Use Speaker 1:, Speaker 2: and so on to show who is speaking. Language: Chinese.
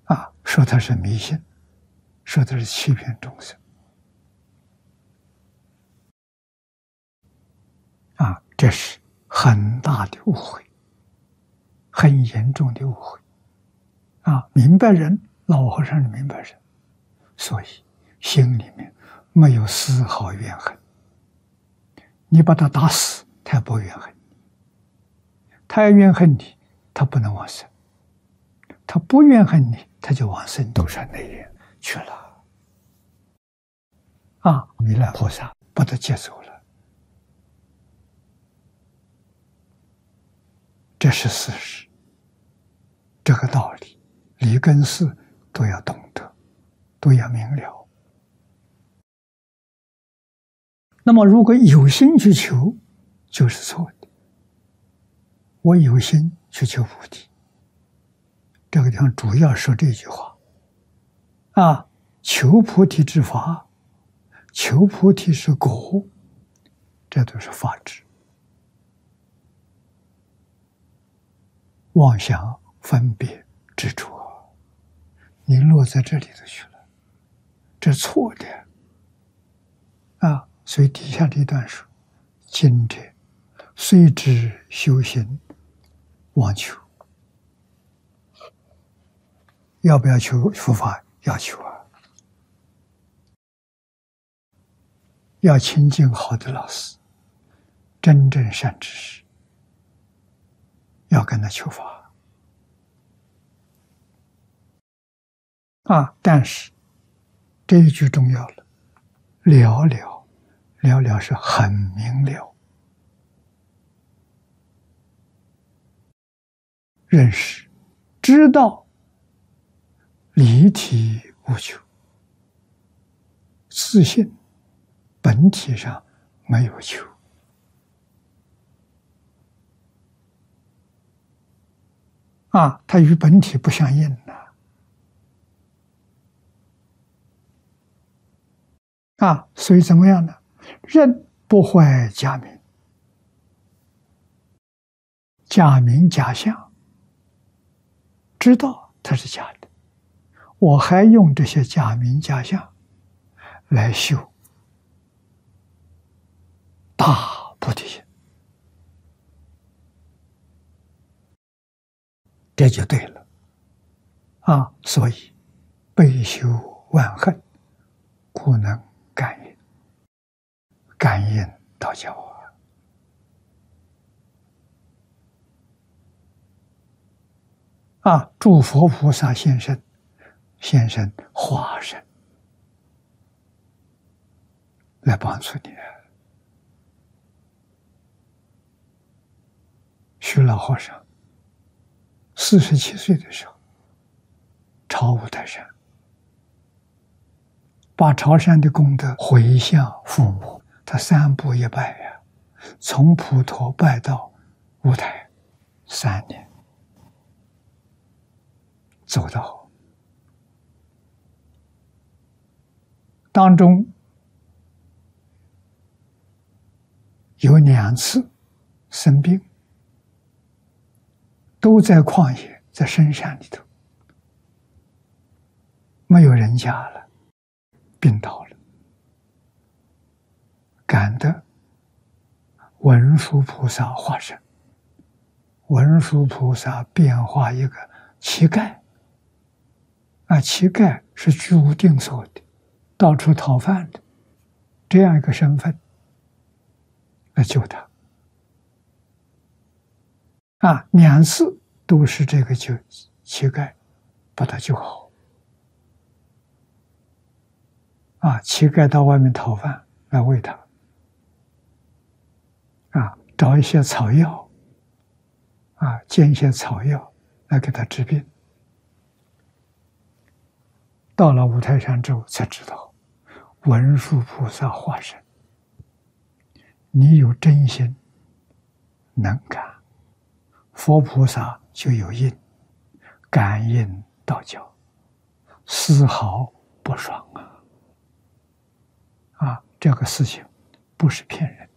Speaker 1: 说它是迷信，说它是欺骗众生。这是很大的误会，很严重的误会。明白人，老和尚是明白人，所以心里面没有丝毫怨恨。你把他打死，他也不怨恨你；他要怨恨你，他不能往生；他不怨恨你，他就往生斗山内院去了。弥勒菩萨把他接走了。这是事实，这个道理，理跟事都要懂得，都要明了。那么，如果有心去求，就是错的。我有心去求菩提，这个地方主要说这句话。求菩提之法，求菩提是果，这都是法执。妄想、分别、执着，你落在这里头去了，这错的。所以底下这一段说：今者虽知修行，妄求。要不要求佛法？要求要亲近好的老师，真正善知识，要跟他求法。但是这一句重要了，了了，了了是很明了，认识、知道，离体无求，自信本体上没有求。它与本体不相应所以怎么样呢？人不坏假名，假名假相，知道它是假的，我还用这些假名假相来修大菩提心，这就对了。所以悲修万恨，故能感应，感应道教诸佛菩萨现身，现身化身来帮助你。虚老和尚47岁的时候，朝五台山，把朝山的功德回向父母，他3步一拜从普陀拜到五台3年，走到当中有2次生病，都在旷野，在深山里头，没有人家了，病倒了，感得文殊菩萨化身，文殊菩萨变化一个乞丐，乞丐是居无定所的，到处讨饭的，这样一个身份来救他。2次都是这个乞丐把他救好。乞丐到外面讨饭来喂他，找一些草药，煎一些草药来给他治病。到了五台山之后才知道，文殊菩萨化身，你有真心能感，佛菩萨就有应，感应道教，丝毫不爽这个事情不是骗人。